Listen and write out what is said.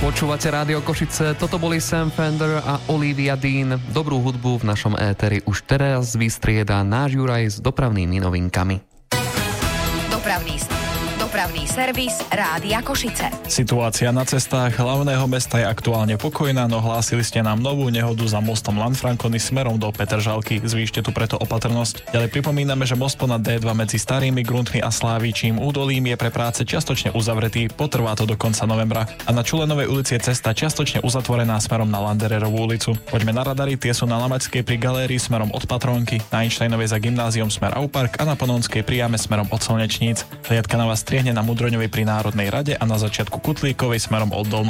Počúvate Rádio Košice, toto boli Sam Fender a Olivia Dean. Dobrú hudbu v našom éteri už teraz vystrieda náš Juraj s dopravnými novinkami. Dopravný servis Rádia Košice. Situácia na cestách hlavného mesta je aktuálne pokojná, no hlásili ste nám novú nehodu za mostom Lanfranconi smerom do Petržalky. Zvýšte tu preto opatrnosť. Ďalej pripomíname, že most ponad D2 medzi Starými Gruntmi a Slávičím údolím je pre práce čiastočne uzavretý, potrvá to do konca novembra. A na Čulenovej ulici je cesta čiastočne uzatvorená smerom na Landererovú ulicu. Poďme na radary, tie sú na Lamačskej pri galérii smerom od Patrónky, na Einsteinovej za gymnáziom smer Aupark a na Panonskej pri jame smerom od Slnečníc. Hliadka na vás striehne na Mudroňovej pri Národnej rade a na začiatku Kutlíkovej smerom od Dolného